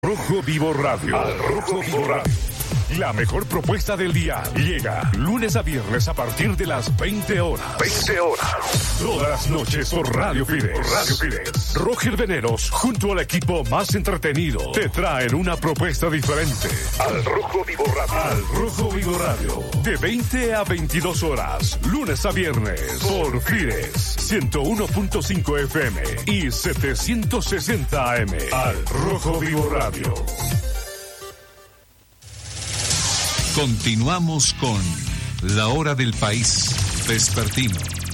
Rojo Vivo Radio. Al Rojo Vivo Radio. La mejor propuesta del día llega lunes a viernes a partir de las 20 horas. 20 horas. Todas las noches por Radio Fides. Radio Fides. Roger Veneros, junto al equipo más entretenido, te traen una propuesta diferente. Al Rojo Vivo Radio. Al Rojo Vivo Radio. De 20 a 22 horas. Lunes a viernes. Por Fides. 101.5 FM y 760 AM. Al Rojo Vivo Radio. Continuamos con La Hora del País Vespertino.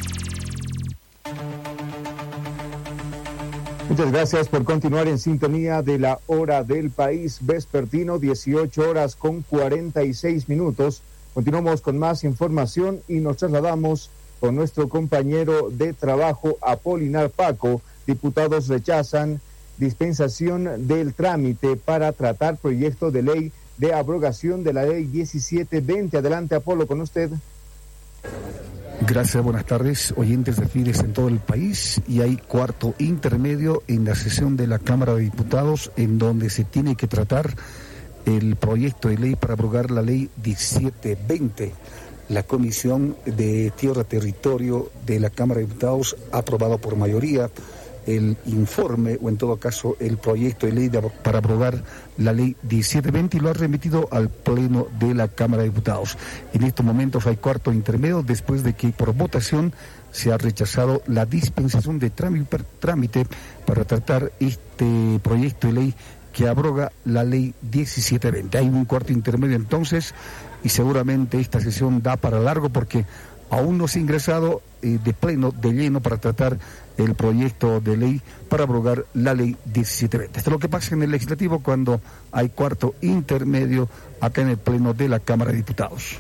Muchas gracias por continuar en sintonía de La Hora del País Vespertino, 18 horas con 46 minutos. Continuamos con más información y nos trasladamos con nuestro compañero de trabajo Apolinar Paco. Diputados rechazan dispensación del trámite para tratar proyecto de ley de abrogación de la ley 1720. Adelante, Apolo, con usted. Gracias, buenas tardes, oyentes de Fides en todo el país. Y hay cuarto intermedio en la sesión de la Cámara de Diputados, en donde se tiene que tratar el proyecto de ley para abrogar la ley 1720. La Comisión de Tierra Territorio de la Cámara de Diputados ha aprobado por mayoría el informe, o en todo caso el proyecto de ley para abrogar la ley 1720, y lo ha remitido al Pleno de la Cámara de Diputados. En estos momentos hay cuarto intermedio, después de que por votación se ha rechazado la dispensación de trámite para tratar este proyecto de ley que abroga la ley 1720. Hay un cuarto intermedio entonces, y seguramente esta sesión da para largo porque aún no se ha ingresado de pleno, de lleno, para tratar el proyecto de ley para abrogar la ley 1720. Esto es lo que pasa en el legislativo cuando hay cuarto intermedio acá en el pleno de la Cámara de Diputados.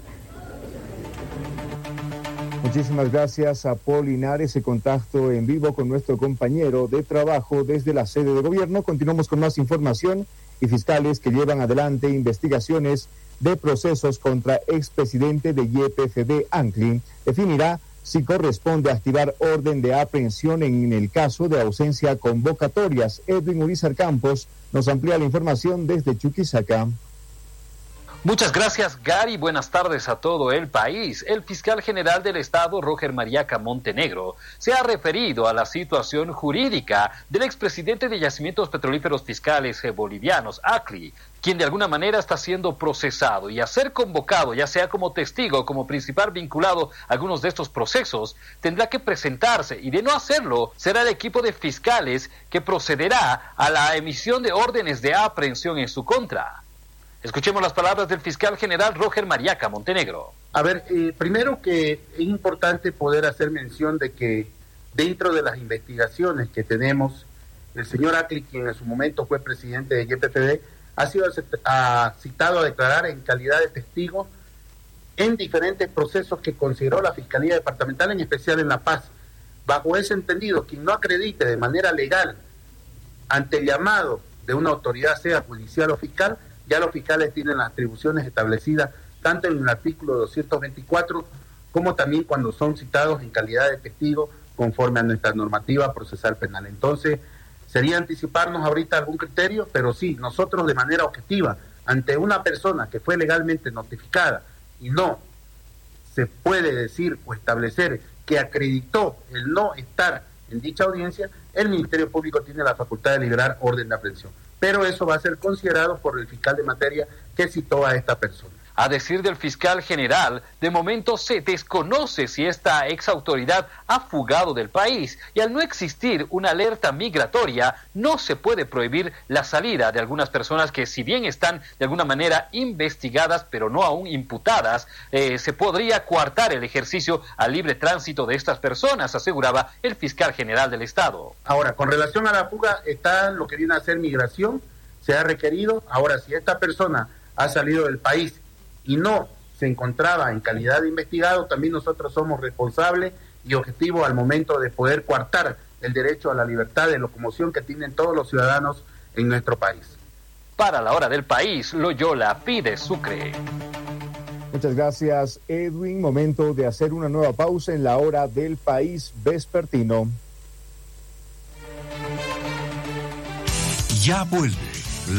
Muchísimas gracias a Apolinar, ese contacto en vivo con nuestro compañero de trabajo desde la sede de gobierno. Continuamos con más información. Y fiscales que llevan adelante investigaciones de procesos contra expresidente de YPFB, Anclin, definirá si corresponde activar orden de aprehensión en el caso de ausencia convocatorias. Edwin Urizar Campos nos amplía la información desde Chuquisaca. Muchas gracias, Gary. Buenas tardes a todo el país. El fiscal general del Estado, Roger Mariaca Montenegro, se ha referido a la situación jurídica del expresidente de Yacimientos Petrolíferos Fiscales Bolivianos, ACLI, quien de alguna manera está siendo procesado, y a ser convocado, ya sea como testigo o como principal vinculado a algunos de estos procesos, tendrá que presentarse, y de no hacerlo, será el equipo de fiscales que procederá a la emisión de órdenes de aprehensión en su contra. Escuchemos las palabras del fiscal general Roger Mariaca Montenegro. A ver, primero que es importante poder hacer mención de que dentro de las investigaciones que tenemos, el señor Acli, quien en su momento fue presidente de YPFB, ha sido citado a declarar en calidad de testigo en diferentes procesos que consideró la Fiscalía Departamental, en especial en La Paz. Bajo ese entendido, quien no acredite de manera legal ante el llamado de una autoridad, sea judicial o fiscal, ya los fiscales tienen las atribuciones establecidas tanto en el artículo 224 como también cuando son citados en calidad de testigo conforme a nuestra normativa procesal penal. Entonces, sería anticiparnos ahorita algún criterio, pero sí, nosotros de manera objetiva, ante una persona que fue legalmente notificada y no se puede decir o establecer que acreditó el no estar en dicha audiencia, el Ministerio Público tiene la facultad de liberar orden de aprehensión. Pero eso va a ser considerado por el fiscal de materia que citó a esta persona. A decir del fiscal general, de momento se desconoce si esta ex autoridad ha fugado del país, y al no existir una alerta migratoria, no se puede prohibir la salida de algunas personas que, si bien están de alguna manera investigadas, pero no aún imputadas, se podría coartar el ejercicio al libre tránsito de estas personas, aseguraba el fiscal general del Estado. Ahora, con relación a la fuga, está lo que viene a ser migración, se ha requerido. Ahora, si esta persona ha salido del país y no se encontraba en calidad de investigado, también nosotros somos responsables y objetivos al momento de poder coartar el derecho a la libertad de locomoción que tienen todos los ciudadanos en nuestro país. Para la Hora del País, Loyola Fides Sucre. Muchas gracias, Edwin. Momento de hacer una nueva pausa en la Hora del País vespertino. Ya vuelve